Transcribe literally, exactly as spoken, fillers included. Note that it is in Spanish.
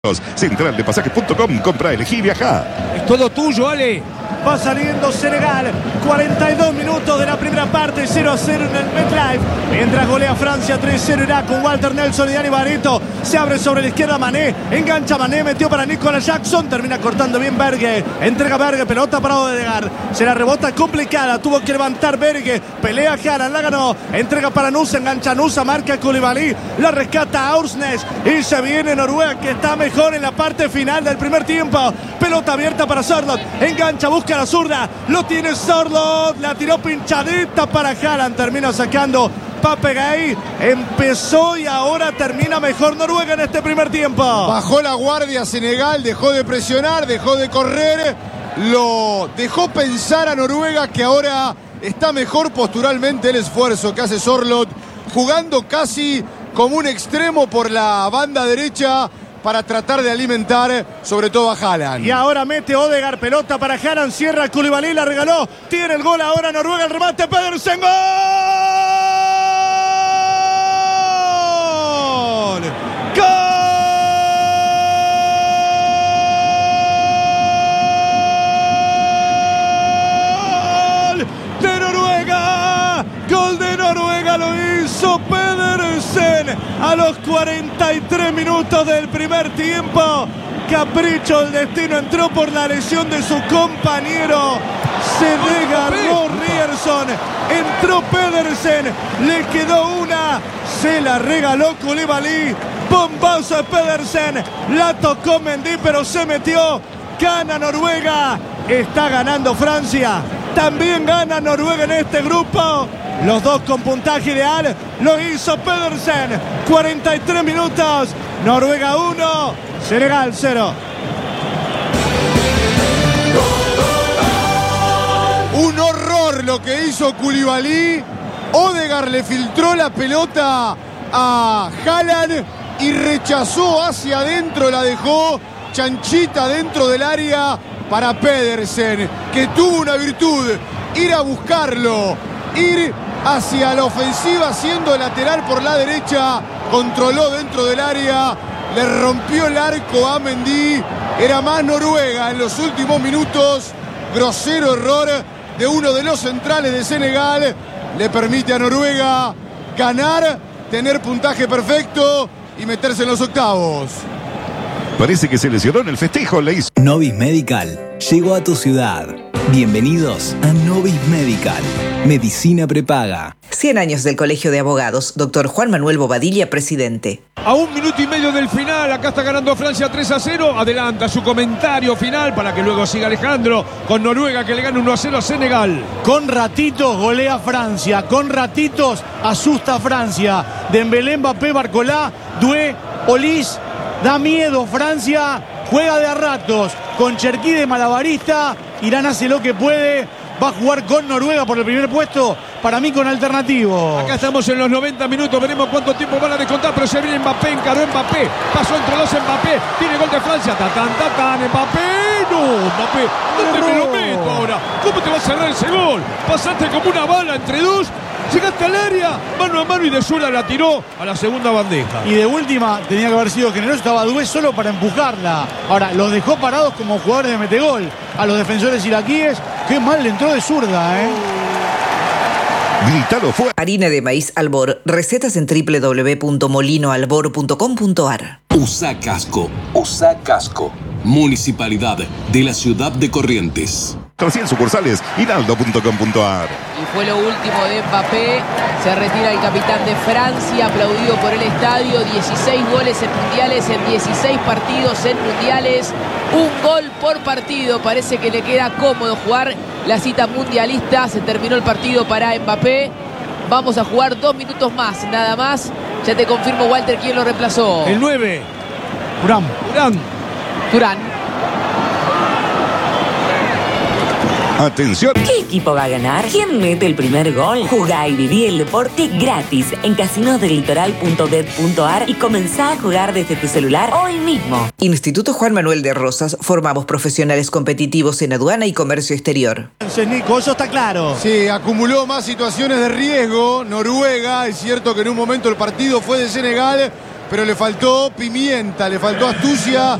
Central de pasajes punto com, compra, elegí, viaja. Es todo tuyo, Ale. Va saliendo Senegal, cuarenta y dos minutos de la primera parte, cero a cero en el MetLife. Mientras golea Francia tres cero Irak con Walter Nelson y Dani Barreto. Se abre sobre la izquierda Mané, engancha Mané, metió para Nicolas Jackson, termina cortando bien Berge. Entrega Berge, pelota para Odegaard. Se la rebota complicada, tuvo que levantar Berge. Pelea Haaland, la ganó. Entrega para Nusa, engancha Nusa, marca Koulibaly. La rescata Aursnes y se viene Noruega, que está mejor en la parte final del primer tiempo. Pelota abierta para Sørloth, engancha, busca la zurda, lo tiene Sørloth, la tiró pinchadita para Haaland, termina sacando Papegay, empezó y ahora termina mejor Noruega en este primer tiempo. Bajó la guardia Senegal, dejó de presionar, dejó de correr, lo dejó pensar a Noruega, que ahora está mejor posturalmente el esfuerzo que hace Sørloth, jugando casi como un extremo por la banda derecha, para tratar de alimentar sobre todo a Haaland. Y ahora mete Odegaard, pelota para Haaland, cierra Koulibaly, la regaló, tiene el gol ahora Noruega, el remate, Pedersen, ¡gol! ¡Gol de Noruega! ¡Gol de Noruega! Lo hizo Pedersen a los cuarenta y tres minutos del primer tiempo. Capricho del destino, entró por la lesión de su compañero. Se desgarró Ryerson, entró Pedersen, le quedó una, se la regaló Koulibaly. Bombazo de Pedersen, la tocó Mendy, pero se metió. Gana Noruega, está ganando Francia, también gana Noruega en este grupo. Los dos con puntaje ideal, lo hizo Pedersen. cuarenta y tres minutos, Noruega uno, Senegal cero. Un horror lo que hizo Koulibaly. Odegaard le filtró la pelota a Haaland y rechazó hacia adentro, la dejó chanchita dentro del área para Pedersen, que tuvo una virtud: ir a buscarlo, ir hacia la ofensiva siendo lateral por la derecha, controló dentro del área, le rompió el arco a Mendy. Era más Noruega en los últimos minutos. Grosero error de uno de los centrales de Senegal, le permite a Noruega ganar, tener puntaje perfecto y meterse en los octavos. Parece que se lesionó en el festejo, le hizo. Novis Medical llegó a tu ciudad. Bienvenidos a Novis Medical, medicina prepaga. cien años del Colegio de Abogados, doctor Juan Manuel Bobadilla, presidente. A un minuto y medio del final, acá está ganando Francia tres a cero. Adelanta su comentario final para que luego siga Alejandro con Noruega, que le gana uno a cero a Senegal. Con ratitos golea Francia, con ratitos asusta a Francia. Dembélé, Mbappé, Barcolá, Doué, Olís. Da miedo Francia, juega de a ratos con Cherki de malabarista. Irán hace lo que puede, va a jugar con Noruega por el primer puesto, para mí con alternativo. Acá estamos en los noventa minutos, veremos cuánto tiempo van a descontar, pero se viene Mbappé, encaró Mbappé, pasó entre los Mbappé, tiene gol de Francia, tatán, tatán, Mbappé, no, Mbappé, ¿dónde me lo meto ahora? ¿Cómo te va a cerrar ese gol? Pasaste como una bala entre dos, llegaste al área, mano a mano y de sola la tiró a la segunda bandeja. Y de última tenía que haber sido generoso, estaba Doué solo para empujarla. Ahora, los dejó parados como jugadores de metegol a los defensores iraquíes. Qué mal le entró de zurda, ¿eh? Gritalo fue. Harina de maíz Albor, recetas en doble u doble u doble u punto molino albor punto com punto ar. Usa casco, usa casco. Municipalidad de la ciudad de Corrientes. cien sucursales, hinaldo punto com punto ar. Y fue lo último de Mbappé. Se retira el capitán de Francia, aplaudido por el estadio. dieciséis goles en mundiales, en dieciséis partidos en mundiales. Un gol por partido. Parece que le queda cómodo jugar la cita mundialista. Se terminó el partido para Mbappé. Vamos a jugar dos minutos más, nada más. Ya te confirmo, Walter, quién lo reemplazó. El nueve. Thuram. Thuram. Thuram. Atención. ¿Qué equipo va a ganar? ¿Quién mete el primer gol? Jugá y viví el deporte gratis en casinos del litoral punto bet punto ar y comenzá a jugar desde tu celular hoy mismo. Instituto Juan Manuel de Rosas, formamos profesionales competitivos en aduana y comercio exterior. Nico, eso está claro. Sí, acumuló más situaciones de riesgo Noruega. Es cierto que en un momento el partido fue de Senegal, pero le faltó pimienta, le faltó astucia